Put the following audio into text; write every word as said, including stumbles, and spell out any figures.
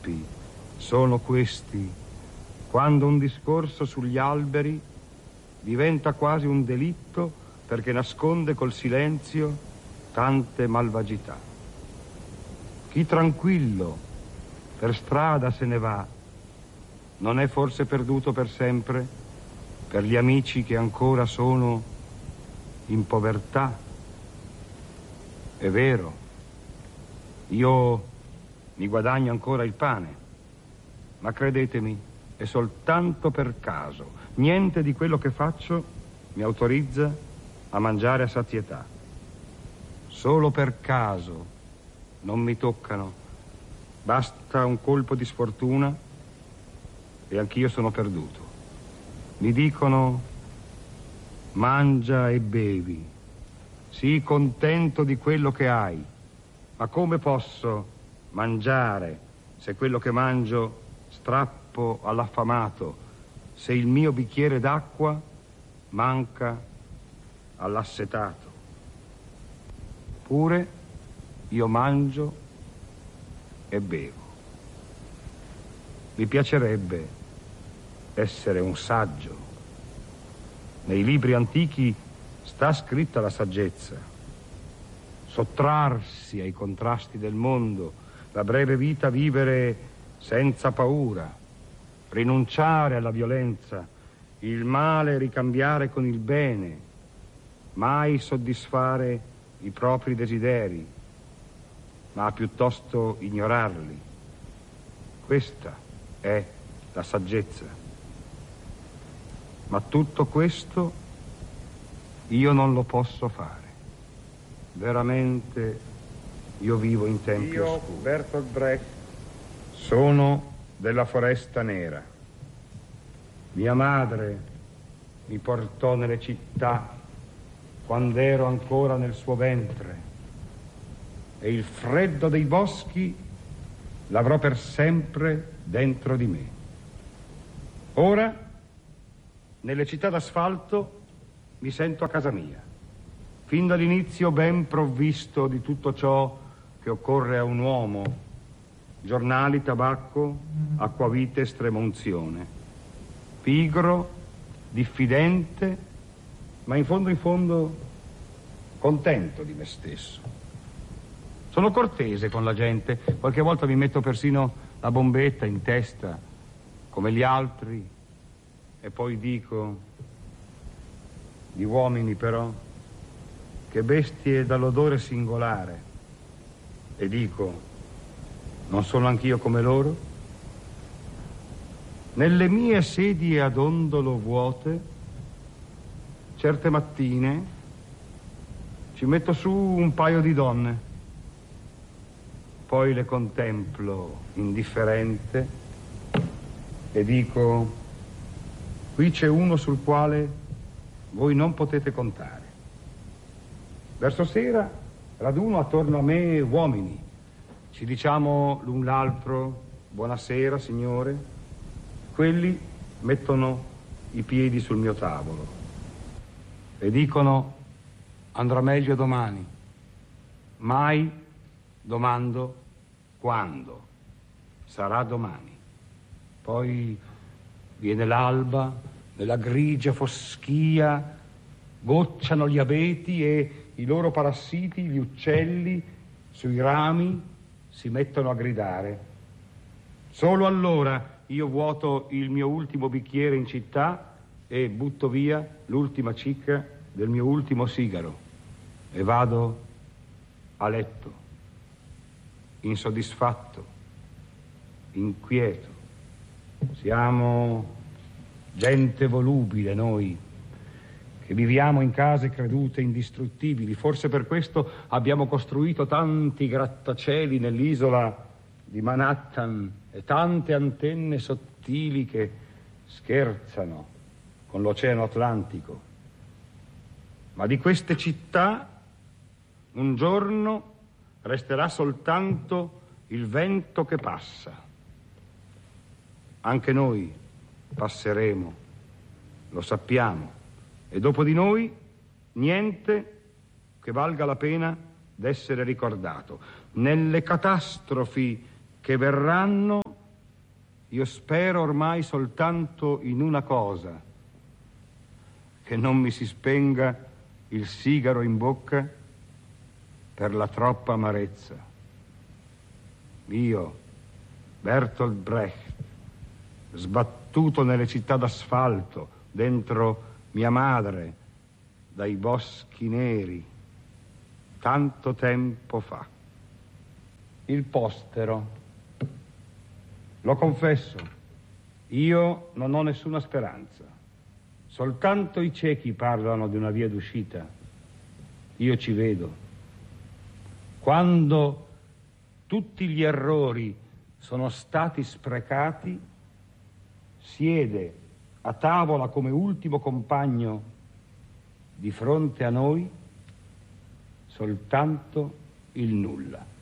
tempi sono questi, quando un discorso sugli alberi diventa quasi un delitto perché nasconde col silenzio tante malvagità. Chi tranquillo per strada se ne va, non è forse perduto per sempre per gli amici che ancora sono in povertà? È vero, io mi guadagno ancora il pane, ma credetemi, è soltanto per caso. Niente di quello che faccio mi autorizza a mangiare a sazietà. Solo per caso non mi toccano. Basta un colpo di sfortuna e anch'io sono perduto. Mi dicono: mangia e bevi, sii contento di quello che hai. Ma come posso mangiare se quello che mangio strappo all'affamato, se il mio bicchiere d'acqua manca all'assetato? Pure io mangio e bevo. Mi piacerebbe essere un saggio. Nei libri antichi sta scritta la saggezza. Sottrarsi ai contrasti del mondo, la breve vita vivere senza paura, rinunciare alla violenza, il male ricambiare con il bene, mai soddisfare i propri desideri, ma piuttosto ignorarli. Questa è la saggezza. Ma tutto questo io non lo posso fare. Veramente io vivo in tempi io, oscuri. Bertolt Brecht, sono della Foresta Nera. Mia madre mi portò nelle città quando ero ancora nel suo ventre e il freddo dei boschi l'avrò per sempre dentro di me. Ora, nelle città d'asfalto, mi sento a casa mia, fin dall'inizio ben provvisto di tutto ciò che occorre a un uomo: giornali, tabacco, acquavite, estrema unzione. Pigro, diffidente, ma in fondo in fondo contento di me stesso. Sono cortese con la gente, qualche volta mi metto persino la bombetta in testa, come gli altri, e poi dico: gli uomini però, che bestie dall'odore singolare. E dico: non sono anch'io come loro? Nelle mie sedie ad ondolo vuote, certe mattine ci metto su un paio di donne, poi le contemplo indifferente e dico: qui c'è uno sul quale voi non potete contare. Verso sera raduno attorno a me uomini, ci diciamo l'un l'altro buonasera signore. Quelli mettono i piedi sul mio tavolo e dicono: andrà meglio domani. Mai domando quando sarà domani. Poi viene l'alba, nella grigia foschia gocciano gli abeti e i loro parassiti, gli uccelli, sui rami si mettono a gridare. Solo allora io vuoto il mio ultimo bicchiere in città e butto via l'ultima cicca del mio ultimo sigaro e vado a letto, insoddisfatto, inquieto. Siamo gente volubile noi, che viviamo in case credute indistruttibili. Forse per questo abbiamo costruito tanti grattacieli nell'isola di Manhattan e tante antenne sottili che scherzano con l'Oceano Atlantico. Ma di queste città un giorno resterà soltanto il vento che passa. Anche noi passeremo, lo sappiamo, e dopo di noi niente che valga la pena d'essere ricordato. Nelle catastrofi che verranno Io spero ormai soltanto in una cosa, che non mi si spenga il sigaro in bocca per la troppa amarezza. Io, Bertolt Brecht, sbattuto nelle città d'asfalto, dentro mia madre, dai boschi neri, tanto tempo fa. Il postero. Lo confesso, io non ho nessuna speranza. Soltanto i ciechi parlano di una via d'uscita. Io ci vedo. Quando tutti gli errori sono stati sprecati, siede a tavola come ultimo compagno di fronte a noi soltanto il nulla.